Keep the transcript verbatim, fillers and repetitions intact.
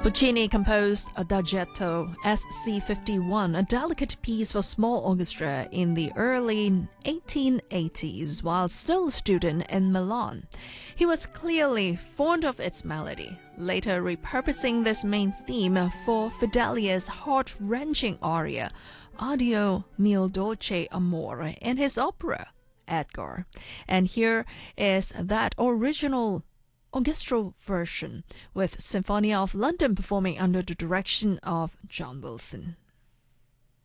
Puccini composed Adagietto S C fifty-one, a delicate piece for small orchestra in the early eighteen eighties while still a student in Milan. He was clearly fond of its melody, later repurposing this main theme for Fidelia's heart-wrenching aria, Addio mio dolce amore, in his opera, Edgar. And here is that original orchestral version with Sinfonia of London performing under the direction of John Wilson.